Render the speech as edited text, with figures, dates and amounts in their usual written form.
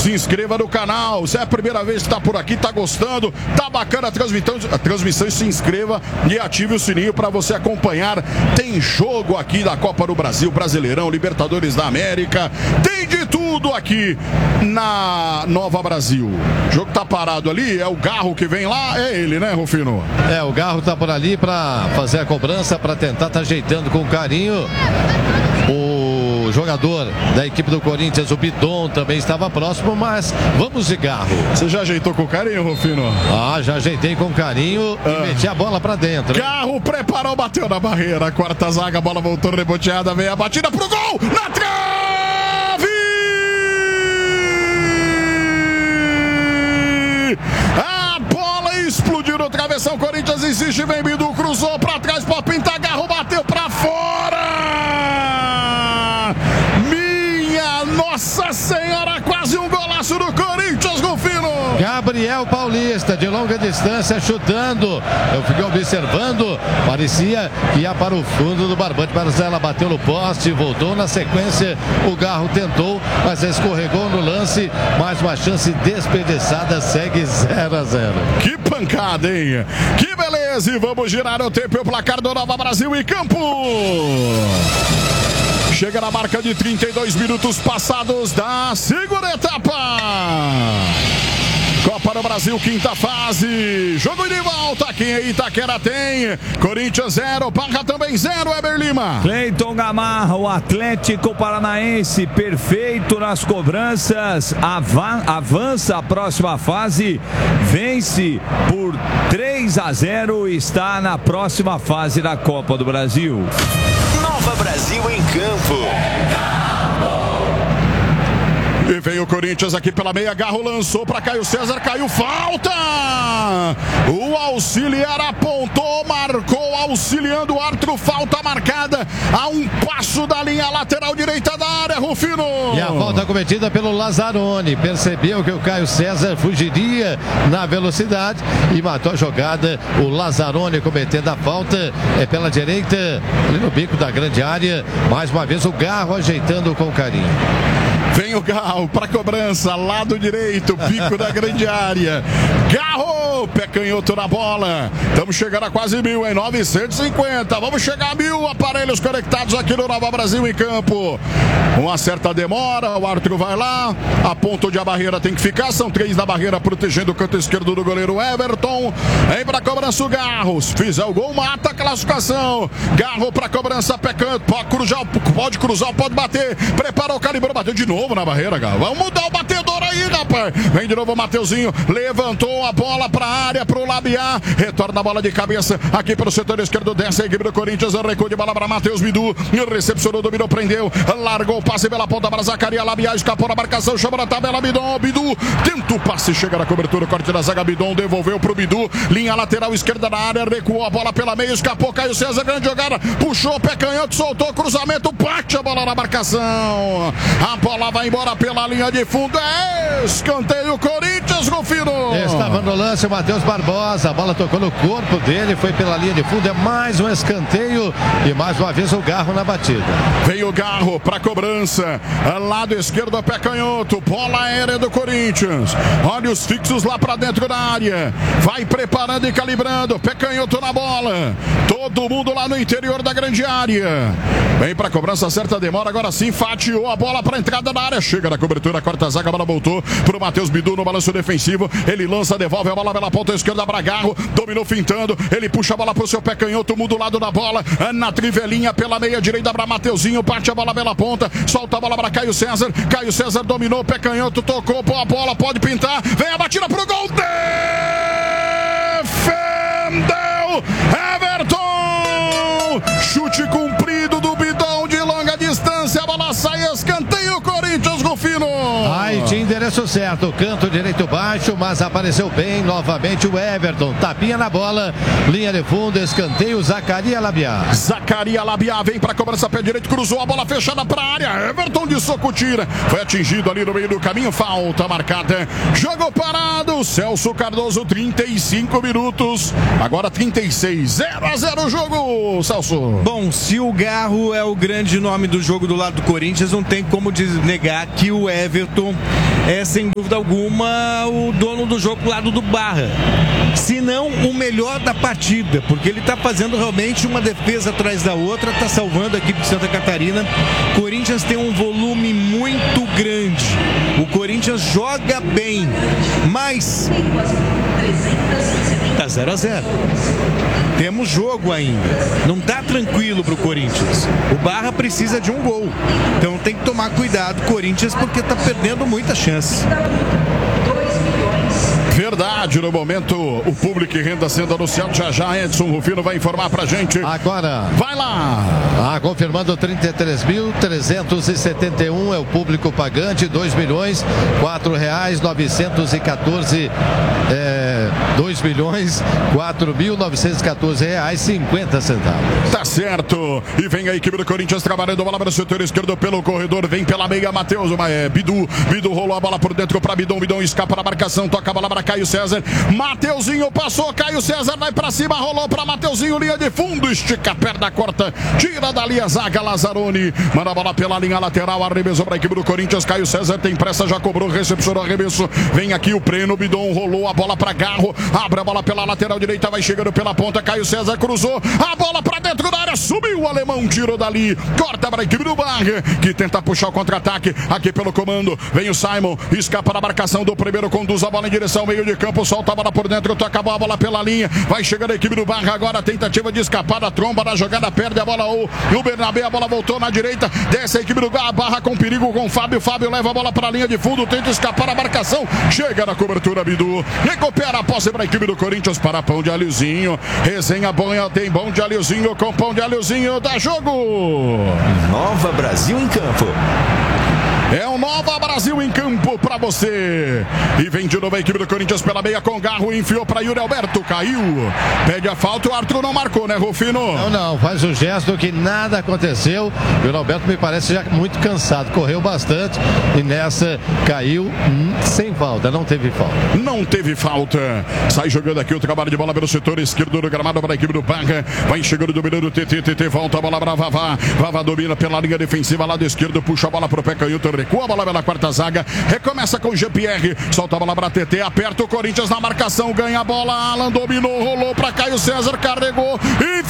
Se inscreva no canal. Se é a primeira vez que está por aqui, está gostando, tá bacana a transmissão, se inscreva e ative o sininho para você acompanhar. Tem jogo aqui da Copa do Brasil, Brasileirão, Libertadores da América. Tem de tudo aqui na Nova Brasil. O jogo tá parado ali, é o Garro que vem lá, é ele, né, Rufino? É, o Garro tá por ali para fazer a cobrança, para tentar tá ajeitando com carinho. O jogador da equipe do Corinthians, o Bidon, também estava próximo, mas vamos de Garro. Você já ajeitou com carinho, Rufino? Ah, já ajeitei com carinho e meti a bola pra dentro. Garro preparou, bateu na barreira, quarta zaga, a bola voltou reboteada, veio a batida pro gol, na trave! A bola explodiu no travessão, Corinthians insiste, vem Bidu, cruzou pra trás, pode pintar, Garro bateu pra fora! Nossa Senhora, quase um golaço do Corinthians, Rufino. Gabriel Paulista, de longa distância, chutando. Eu fiquei observando, parecia que ia para o fundo do barbante, mas ela bateu no poste, voltou na sequência. O Garro tentou, mas escorregou no lance. Mais uma chance desperdiçada, segue 0-0. Que pancada, hein? Que beleza! E vamos girar o tempo e o placar do Nova Brasil em campo. Chega na marca de 32 minutos passados da segunda etapa. Copa do Brasil, quinta fase. Jogo de volta aqui em Itaquera tem Corinthians 0, Barra também 0, Eber Lima. Cleiton Gamarra, o Atlético Paranaense, perfeito nas cobranças, avança a próxima fase, vence por 3-0 e está na próxima fase da Copa do Brasil. Nova Brasil em campo. E veio o Corinthians aqui pela meia, Garro lançou para Caio César, caiu, falta! O auxiliar apontou, marcou, auxiliando o árbitro, falta marcada a um passo da linha lateral direita da área, Rufino! E a falta cometida pelo Lazzaroni, percebeu que o Caio César fugiria na velocidade e matou a jogada. O Lazzaroni cometendo a falta pela direita, ali no bico da grande área, mais uma vez o Garro ajeitando com carinho. Vem o Garro para cobrança, lado direito, pico da grande área. Garro, pé canhoto na bola. Estamos chegando a quase 1.000, em 950. Vamos chegar a 1.000 aparelhos conectados aqui no Nova Brasil em campo. Uma certa demora, o árbitro vai lá, aponta onde a barreira tem que ficar. São 3 na barreira, protegendo o canto esquerdo do goleiro Everton. Vem para cobrança o Garro. Se fizer o gol, mata a classificação. Garro para cobrança, pé canto. Pode cruzar, pode bater. Preparou, calibrou, bateu de novo na barreira, Garro. Vamos mudar o batedor aí, rapaz. Vem de novo o Mateuzinho, levantou a bola pra área, pro Labiá, retorna a bola de cabeça aqui pelo setor esquerdo, desce a equipe do Corinthians, recuo de bola pra Matheus Bidu, recepcionou, dominou, prendeu, largou o passe pela ponta para Zacaria, Labiá escapou na marcação, chamou na tabela, Bidu, tenta o passe, chega na cobertura, corte da zaga, Bidon devolveu pro Bidu, linha lateral esquerda na área, recuou a bola pela meia, escapou, Caio César, grande jogada, puxou, pé canhoto, soltou, cruzamento, bate a bola na marcação, a bola vai embora pela linha de fundo, escanteio Corinthians, Rufino. Estava no lance o Matheus Barbosa, a bola tocou no corpo dele, foi pela linha de fundo, é mais um escanteio e mais uma vez o Garro na batida. Vem o Garro para cobrança, lado esquerdo, pé canhoto, bola aérea do Corinthians, olhos fixos lá para dentro da área, vai preparando e calibrando, pé canhoto na bola, todo mundo lá no interior da grande área, vem para cobrança, certa demora, agora sim fatiou a bola para entrada da área, chega na cobertura, corta a zaga, a bola voltou pro Matheus Bidu no balanço defensivo, ele lança, devolve a bola pela ponta esquerda para Garro, dominou fintando, ele puxa a bola pro seu pé canhoto, muda o lado da bola, na trivelinha pela meia direita para Mateuzinho, parte a bola pela ponta, solta a bola para Caio César dominou, pé canhoto, tocou, pô, a bola, pode pintar, vem a batida pro gol, defendeu Everton, chute cumprido do Bidon de longa distância, a bola sai, escanteio Corinthians, Rufino. Aí tinha endereço certo, canto direito baixo, mas apareceu bem novamente o Everton, tapinha na bola, linha de fundo, escanteio, Zacaria Labiá. Zacaria Labiá vem pra cobrança, pé direito, cruzou a bola fechada pra área. Everton de soco tira. Foi atingido ali no meio do caminho. Falta marcada. Jogo parado. Celso Cardoso, 35 minutos. Agora 36. 0-0 o jogo, Celso. Bom, se o Garro é o grande nome do jogo do lado do Corinthians, não tem como negar que o Everton é, sem dúvida alguma, o dono do jogo do lado do Barra. Se não o melhor da partida, porque ele está fazendo realmente uma defesa atrás da outra, está salvando a equipe de Santa Catarina. O Corinthians tem um volume muito grande. O Corinthians joga bem, mas tá 0-0. Temos jogo ainda. Não tá tranquilo pro Corinthians. O Barra precisa de um gol. Então tem que tomar cuidado, Corinthians, porque tá perdendo muita chance. Verdade, no momento o público e renda sendo anunciado. Já Edson Rufino vai informar pra gente. Agora, vai lá. Confirmando 33.371 é o público pagante, 2.004.914 2.004.914 reais 50 centavos. Tá certo. E vem a equipe do Corinthians trabalhando, bola para o setor esquerdo pelo corredor, vem pela meia, Matheus, Bidu rolou a bola por dentro para Bidon escapa da marcação, toca a bola para Caio César, Mateuzinho passou, Caio César vai para cima, rolou para Mateuzinho, linha de fundo, estica a perna, corta, tira dali a zaga, Lazzaroni, manda a bola pela linha lateral, arremessou para a equipe do Corinthians, Caio César tem pressa, já cobrou, recepcionou arremesso, vem aqui o Breno, Bidon rolou a bola para Garro, abre a bola pela lateral direita, vai chegando pela ponta, Caio César cruzou, a bola para dentro da área, subiu o alemão, tirou dali, corta para a equipe do Barra, que tenta puxar o contra-ataque, aqui pelo comando, vem o Simon, escapa da marcação do primeiro, conduz a bola em direção ao meio de campo, solta a bola por dentro, toca a bola pela linha, vai chegando a equipe do Barra, agora tentativa de escapar da tromba da jogada, perde a bola o Bernabé, a bola voltou na direita, desce a equipe do Barra com perigo com o Fábio leva a bola para a linha de fundo, tenta escapar da marcação, chega na cobertura, Bidu, recupera a posse para a equipe do Corinthians, para Pão de Alhozinho, resenha boa, tem Pão de Alhozinho com Pão de Alhozinho, dá jogo! Nova Brasil em campo. É o Nova Brasil em campo pra você. E vem de novo a equipe do Corinthians pela meia com Garro, enfiou pra Yuri Alberto, caiu. Pede a falta, o Arthur não marcou, né, Rufino? Não, faz o gesto que nada aconteceu. O Yuri Alberto me parece já muito cansado, correu bastante e nessa caiu sem falta, não teve falta. Não teve falta. Sai jogando aqui o trabalho de bola pelo setor esquerdo do gramado para a equipe do Barra. Vai chegando, dominando o TT, volta a bola para Vavá. Vavá domina pela linha defensiva, lado esquerdo, puxa a bola pro pé canhoto, recua a bola pela quarta zaga, recomeça com o Jean-Pierre, solta a bola para TT, aperta o Corinthians na marcação, ganha a bola, Alan dominou, rolou para Caio César, carregou e